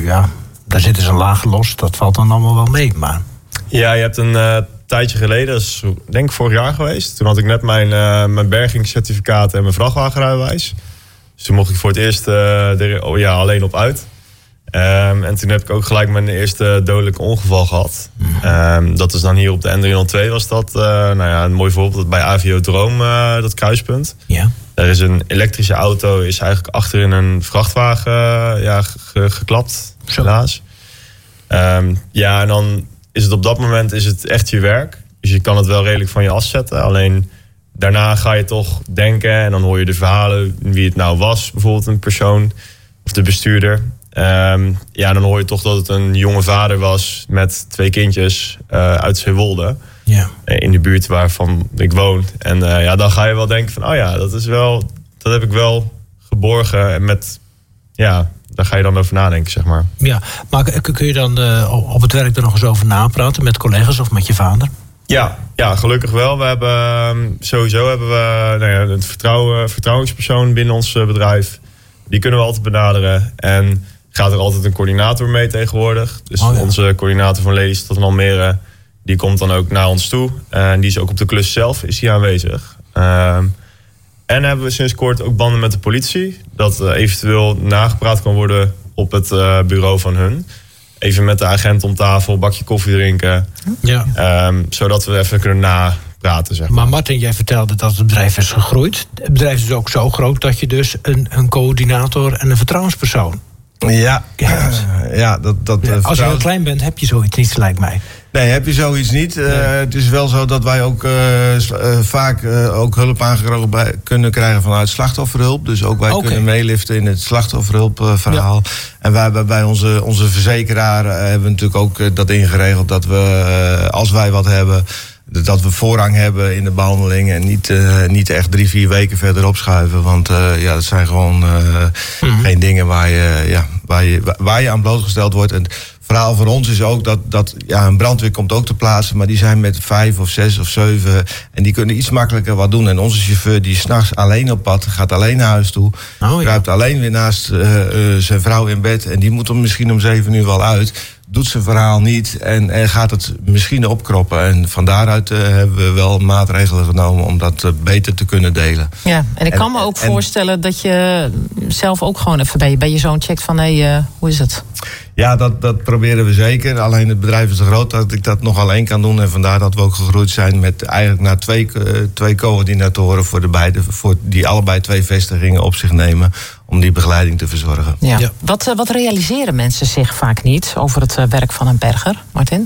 daar zit dus een laag los. Dat valt dan allemaal wel mee. Maar... Ja, je hebt een tijdje geleden, dat is denk ik vorig jaar geweest. Toen had ik net mijn bergingscertificaat en mijn vrachtwagenrijbewijs. Dus toen mocht ik voor het eerst alleen op uit. En toen heb ik ook gelijk mijn eerste dodelijk ongeval gehad. Dat is dan hier op de N302 was dat. Een mooi voorbeeld bij AVO Droom, dat kruispunt. Ja. Er is een elektrische auto, is eigenlijk achter in een vrachtwagen geklapt, helaas. En dan is het op dat moment echt je werk. Dus je kan het wel redelijk van je afzetten. Alleen daarna ga je toch denken en dan hoor je de verhalen wie het nou was. Bijvoorbeeld een persoon of de bestuurder. Dan hoor je toch dat het een jonge vader was met 2 kindjes uit Zeewolde. Ja. In de buurt waarvan ik woon. En dan ga je wel denken van, dat heb ik wel geborgen. En daar ga je dan over nadenken, zeg maar. Ja, maar kun je dan op het werk er nog eens over napraten met collega's of met je vader? Ja, gelukkig wel. We hebben sowieso een vertrouwenspersoon binnen ons bedrijf. Die kunnen we altijd benaderen. En gaat er altijd een coördinator mee tegenwoordig. Dus onze coördinator van Lelystad tot Almere, die komt dan ook naar ons toe. En die is ook op de klus zelf is die aanwezig. En hebben we sinds kort ook banden met de politie. Dat eventueel nagepraat kan worden op het bureau van hun. Even met de agent om tafel, een bakje koffie drinken. Ja. Zodat we even kunnen napraten, zeg maar. Maar Martin, jij vertelde dat het bedrijf is gegroeid. Het bedrijf is ook zo groot dat je dus een coördinator en een vertrouwenspersoon... Ja, als je heel klein bent, heb je zoiets niet, lijkt mij. Nee, heb je zoiets niet. Het is wel zo dat wij ook vaak ook hulp aangeroepen kunnen krijgen vanuit slachtofferhulp. Dus ook wij kunnen meeliften in het slachtofferhulpverhaal. Ja. En wij hebben bij onze verzekeraar hebben we natuurlijk ook dat ingeregeld dat we, als wij wat hebben, dat we voorrang hebben in de behandeling en niet echt 3-4 weken verderop schuiven. Want dat zijn gewoon geen dingen waar je aan blootgesteld wordt. En het verhaal voor ons is ook dat een brandweer komt ook te plaatsen, maar die zijn met 5 of 6 of 7 en die kunnen iets makkelijker wat doen. En onze chauffeur die is 's nachts alleen op pad, gaat alleen naar huis toe, kruipt alleen weer naast zijn vrouw in bed en die moet er misschien om 7 uur wel uit. Doet zijn verhaal niet en gaat het misschien opkroppen. En van daaruit hebben we wel maatregelen genomen om dat beter te kunnen delen. Ja, en ik kan me ook voorstellen dat je zelf ook gewoon even bij je zoon checkt van hoe is het? Ja, dat proberen we zeker. Alleen het bedrijf is te groot dat ik dat nog alleen kan doen. En vandaar dat we ook gegroeid zijn met eigenlijk naar twee coördinatoren voor die allebei 2 vestigingen op zich nemen om die begeleiding te verzorgen. Ja. Ja. Wat realiseren mensen zich vaak niet over het werk van een berger, Martin?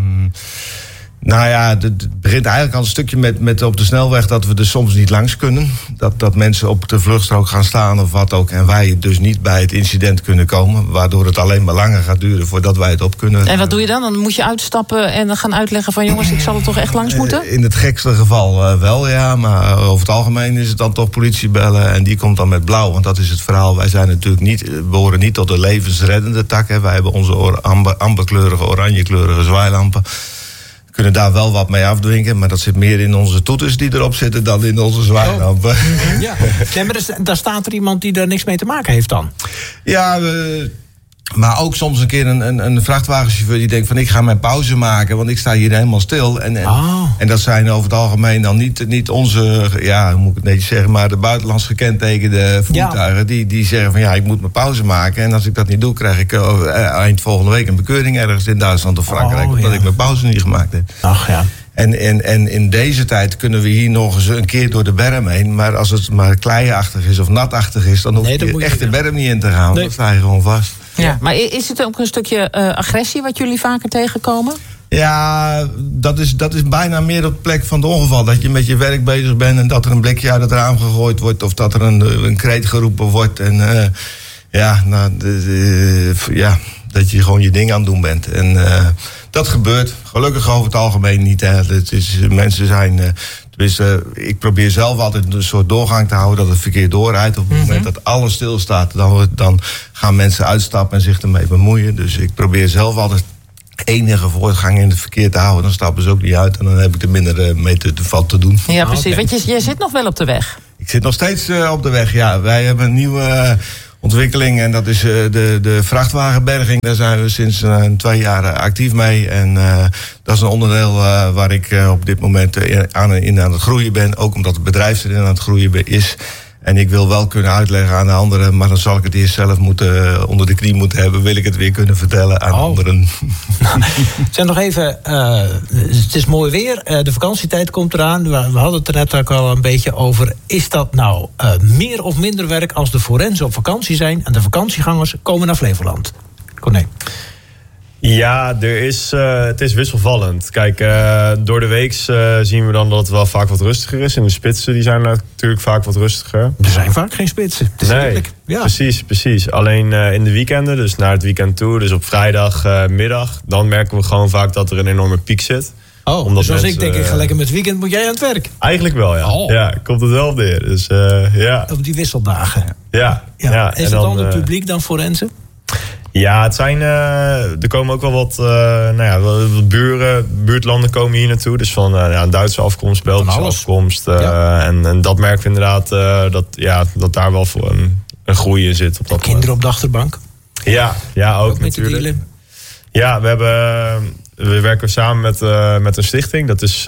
Het begint eigenlijk al een stukje met op de snelweg dat we er soms niet langs kunnen. Dat mensen op de vluchtstrook gaan staan of wat ook. En wij dus niet bij het incident kunnen komen. Waardoor het alleen maar langer gaat duren voordat wij het op kunnen. En wat doe je dan? Dan moet je uitstappen en gaan uitleggen van jongens, ik zal er toch echt langs moeten? In het gekste geval wel, ja. Maar over het algemeen is het dan toch politie bellen. En die komt dan met blauw. Want dat is het verhaal. Wij zijn natuurlijk we behoren niet tot de levensreddende tak. Hè. Wij hebben onze amberkleurige, oranjekleurige zwaailampen. Kunnen daar wel wat mee afdwingen, maar dat zit meer in onze toeters die erop zitten dan in onze zwaailampen. Ja. Nee, maar daar staat er iemand die daar niks mee te maken heeft dan? Ja, maar ook soms een keer een vrachtwagenchauffeur die denkt van ik ga mijn pauze maken, want ik sta hier helemaal stil. En dat zijn over het algemeen dan niet onze, hoe moet ik het netjes zeggen, maar de buitenlands gekentekende voertuigen. Die zeggen van ik moet mijn pauze maken. En als ik dat niet doe, krijg ik eind volgende week een bekeuring ergens in Duitsland of Frankrijk, omdat ik mijn pauze niet gemaakt heb. Ach ja. En in deze tijd kunnen we hier nog eens een keer door de berm heen. Maar als het maar kleiachtig is of natachtig is, dan hoef je echt de berm niet in te gaan. Dan sta je gewoon vast. Ja, maar is het ook een stukje agressie wat jullie vaker tegenkomen? Ja, dat is bijna meer op de plek van het ongeval. Dat je met je werk bezig bent en dat er een blikje uit het raam gegooid wordt. Of dat er een kreet geroepen wordt. En dat je gewoon je ding aan het doen bent. En dat gebeurt. Gelukkig over het algemeen niet. Hè. Mensen zijn... ik probeer zelf altijd een soort doorgang te houden dat het verkeer doorrijdt. Op het moment dat alles stilstaat, dan gaan mensen uitstappen en zich ermee bemoeien. Dus ik probeer zelf altijd enige voortgang in het verkeer te houden. Dan stappen ze ook niet uit en dan heb ik er minder mee te doen. Ja, precies. Want jij zit nog wel op de weg. Ik zit nog steeds op de weg, ja. Wij hebben een nieuwe ontwikkeling. En dat is de vrachtwagenberging. Daar zijn we sinds 2 jaar actief mee. En dat is een onderdeel waar ik op dit moment aan het groeien ben. Ook omdat het bedrijf erin aan het groeien is. En ik wil wel kunnen uitleggen aan de anderen, maar dan zal ik het eerst zelf onder de knie moeten hebben. Wil ik het weer kunnen vertellen aan anderen. Zeg nog even, het is mooi weer. De vakantietijd komt eraan. We hadden het er net ook al een beetje over. Is dat nou meer of minder werk als de forensen op vakantie zijn en de vakantiegangers komen naar Flevoland? Corné. Ja, het is wisselvallend. Kijk, door de week zien we dan dat het wel vaak wat rustiger is. En de spitsen die zijn natuurlijk vaak wat rustiger. Er zijn vaak geen spitsen. Het is eerlijk. Ja. Precies. Alleen in de weekenden, dus naar het weekend toe, dus op vrijdagmiddag, dan merken we gewoon vaak dat er een enorme piek zit. Omdat dus als mensen, ik ga lekker met het weekend, moet jij aan het werk? Eigenlijk wel, ja. Ja, komt het wel op neer. Dus, ja. Op die wisseldagen. Ja. Is het dan het publiek dan forensen? Ja, het zijn, er komen ook wel wat, wat buurtlanden komen hier naartoe. Dus van een Duitse afkomst, Belgische afkomst. En dat merken we inderdaad dat daar wel voor een groei in zit. Op dat kinderen op de achterbank? Ja, ook natuurlijk. Ja, we werken samen met een stichting. Dat is,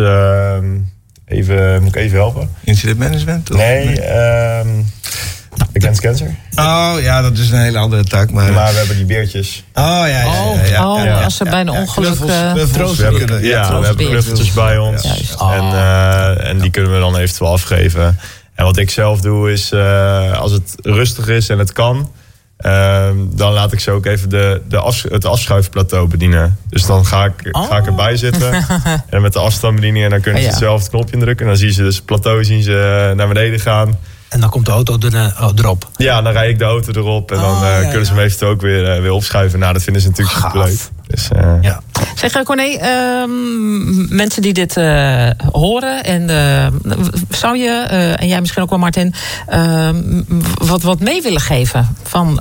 moet ik even helpen? Incident management? Nee, Against Cancer. Oh ja, dat is een hele andere tak. Maar we hebben die beertjes. Als ze bij een ongeluk... We hebben knuffeltjes bij ons. En die kunnen we dan eventueel afgeven. En wat ik zelf doe is, als het rustig is en het kan, dan laat ik ze ook even het afschuifplateau bedienen. Dus dan ga ik erbij zitten. En met de afstandsbediening. En dan kunnen ze hetzelfde knopje indrukken. En dan zien ze dus het plateau naar beneden gaan. En dan komt de auto erop. Ja, dan rijd ik de auto erop. En dan kunnen ze hem eventueel ook weer opschuiven. Nou, dat vinden ze natuurlijk superleuk. Dus, Zeg, Corné, mensen die dit horen. En zou je, en jij misschien ook wel, Martin, wat mee willen geven? Van,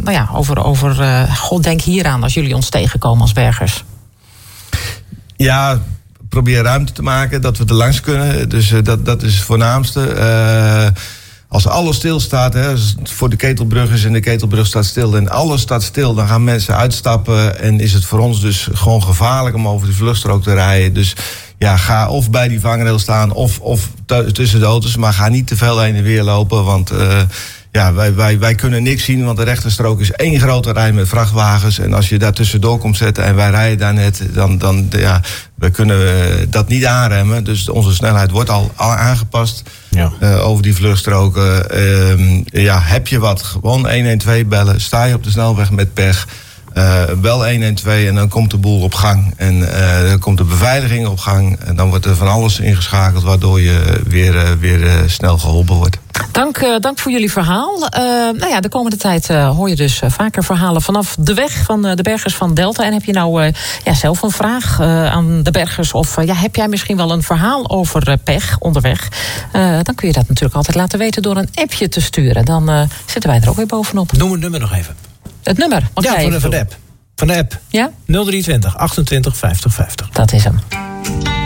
denk hieraan als jullie ons tegenkomen als bergers. Ja, probeer ruimte te maken, dat we er langs kunnen. Dus dat is het voornaamste. Als alles stilstaat, als het voor de Ketelbrug is en de Ketelbrug staat stil en alles staat stil, dan gaan mensen uitstappen en is het voor ons dus gewoon gevaarlijk om over die vluchtstrook te rijden. Dus ja, ga of bij die vangrail staan of tussen de auto's, maar ga niet te veel heen en weer lopen, want wij kunnen niks zien, want de rechterstrook is één grote rij met vrachtwagens. En als je daar tussendoor komt zetten en wij rijden daar net, dan we kunnen dat niet aanremmen. Dus onze snelheid wordt al aangepast over die vluchtstroken. Heb je wat, gewoon 112 bellen. Sta je op de snelweg met pech, bel 112 en dan komt de boel op gang. En dan komt de beveiliging op gang. En dan wordt er van alles ingeschakeld, waardoor je weer snel geholpen wordt. Dank voor jullie verhaal. De komende tijd hoor je dus vaker verhalen vanaf de weg van de bergers van Delta. En heb je nou zelf een vraag aan de bergers? Of heb jij misschien wel een verhaal over pech onderweg? Dan kun je dat natuurlijk altijd laten weten door een appje te sturen. Dan zitten wij er ook weer bovenop. Noem het nummer nog even. Het nummer? Van de app. Van de app. Ja? 023 28 50 50. Dat is hem.